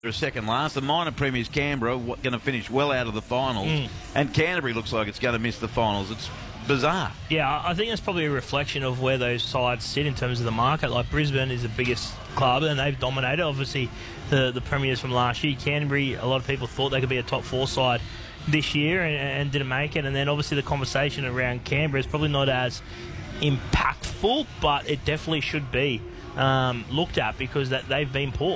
a second last. The minor premiers Canberra going to finish well out of the finals, and Canterbury looks like it's going to miss the finals. It's bizarre. Yeah, I think that's probably a reflection of where those sides sit in terms of the market. Like Brisbane is the biggest club and they've dominated. Obviously, the premiers from last year. Canterbury, a lot of people thought they could be a top 4 side this year and didn't make it. And then obviously the conversation around Canberra is probably not as impactful, but it definitely should be looked at because they've been poor.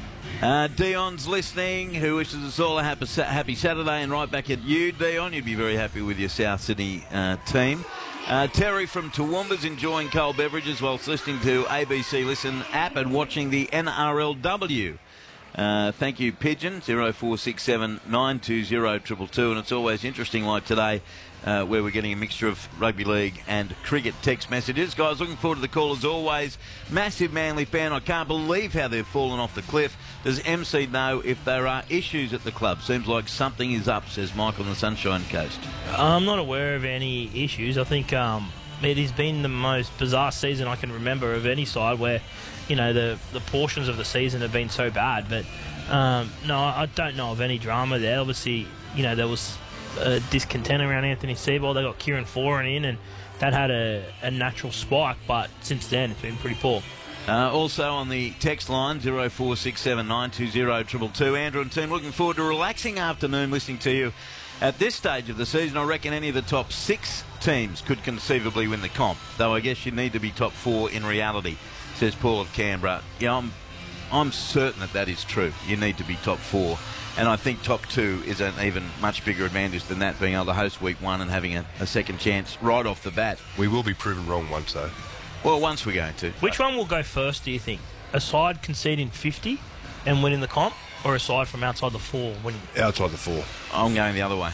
Dion's listening, who wishes us all a happy Saturday, and right back at you, Dion. You'd be very happy with your South Sydney team. Terry from Toowoomba's enjoying cold beverages whilst listening to ABC Listen app and watching the NRLW. Thank you, Pigeon, 0467 920 222. And it's always interesting, like today, where we're getting a mixture of rugby league and cricket text messages. Guys, looking forward to the call as always. Massive Manly fan. I can't believe how they've fallen off the cliff. Does MC know if there are issues at the club? Seems like something is up, says Michael on the Sunshine Coast. I'm not aware of any issues. I think it has been the most bizarre season I can remember of any side where, you know, the portions of the season have been so bad. But, no, I don't know of any drama there. Obviously, you know, there was discontent around Anthony Seibold. They got Kieran Foran in, and that had a natural spike. But since then, it's been pretty poor. Also on the text line, 0467 920 222. Andrew and team, looking forward to a relaxing afternoon listening to you. At this stage of the season, I reckon any of the top 6 teams could conceivably win the comp, though I guess you need to be top 4 in reality, says Paul of Canberra. Yeah, I'm certain that is true. You need to be top 4. And I think top 2 is an even much bigger advantage than that, being able to host week 1 and having a second chance right off the bat. We will be proven wrong once, though. Well, once we're going to. Which one will go first, do you think? A side conceding 50 and winning the comp, or a side from outside the 4 winning? Outside the 4. I'm going the other way.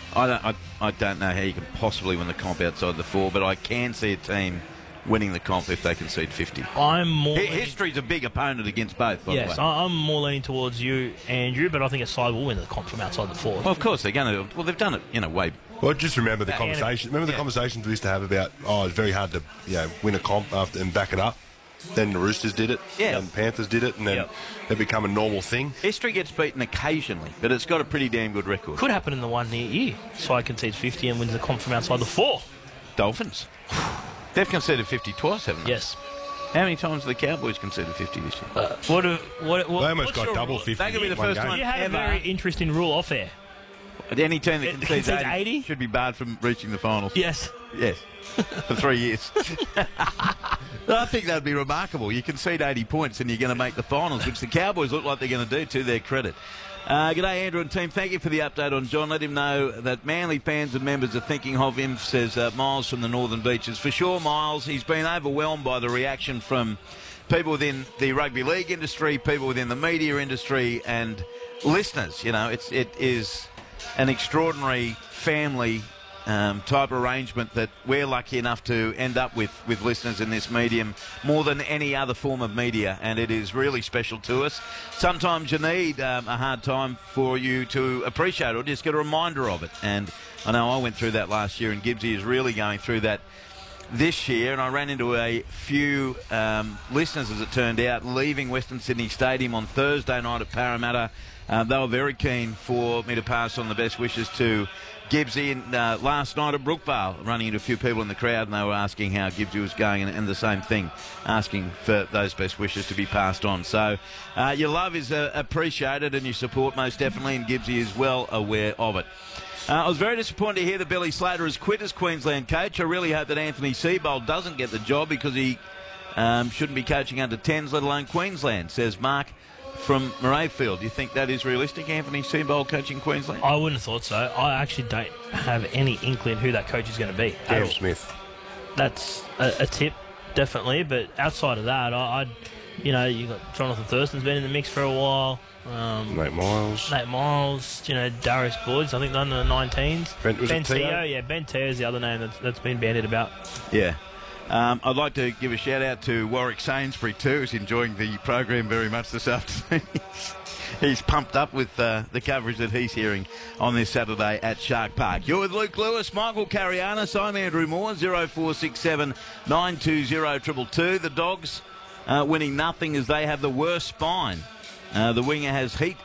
I don't know how you can possibly win the comp outside the 4, but I can see a team winning the comp if they concede 50. History's a big opponent against both, by the way. Yes, I'm more leaning towards you, Andrew, but I think a side will win the comp from outside the 4. Well, of course, they're going to. Well, they've done it, way. Well, just remember the conversation. Remember the conversations we used to have about, it's very hard to win a comp after and back it up. Then the Roosters did it, and the Panthers did it, and then it became a normal thing. History gets beaten occasionally, but it's got a pretty damn good record. Could happen in the 1 year. Side concedes 50 and wins the comp from outside the 4. Dolphins. They've conceded 50 twice, haven't they? Yes. How many times have the Cowboys conceded 50 this year? They almost got double 50. That could be the first time You had ever. a very interesting rule off air. Any team that concedes 80 should be barred from reaching the finals. Yes. Yes. For 3 years. I think that would be remarkable. You concede 80 points and you're going to make the finals, which the Cowboys look like they're going to do, to their credit. G'day, Andrew and team. Thank you for the update on John. Let him know that Manly fans and members are thinking of him, says Miles from the Northern Beaches. For sure, Miles, he's been overwhelmed by the reaction from people within the rugby league industry, people within the media industry, and listeners. You know, it is an extraordinary family type arrangement that we're lucky enough to end up with listeners in this medium more than any other form of media, and it is really special to us. Sometimes you need a hard time for you to appreciate or just get a reminder of it, and I know I went through that last year, and Gibbsy is really going through that this year, and I ran into a few listeners, as it turned out, leaving Western Sydney Stadium on Thursday night at Parramatta. They were very keen for me to pass on the best wishes to Gibbsy, and last night at Brookvale, running into a few people in the crowd, and they were asking how Gibbsy was going, and the same thing, asking for those best wishes to be passed on. So your love is appreciated, and your support most definitely, and Gibbsy is well aware of it. I was very disappointed to hear that Billy Slater has quit as Queensland coach. I really hope that Anthony Seibold doesn't get the job, because he shouldn't be coaching under 10s, let alone Queensland, says Mark from Murrayfield. Do you think that is realistic, Anthony Seibold coaching Queensland? I wouldn't have thought so. I actually don't have any inkling who that coach is going to be. Darryl Smith. That's a tip, definitely. But outside of that, you got Jonathan Thurston's been in the mix for a while. Nate Miles. Darius Boyds, I think under the 19s. Ben Teo. Yeah, Ben Teo is the other name that's been bandied about. Yeah. I'd like to give a shout out to Warwick Sainsbury too, who's enjoying the program very much this afternoon. He's pumped up with the coverage that he's hearing on this Saturday at Shark Park. You're with Luke Lewis, Michael Carianis. I'm Andrew Moore, 0467 920 222. The Dogs winning nothing as they have the worst spine. The winger has heat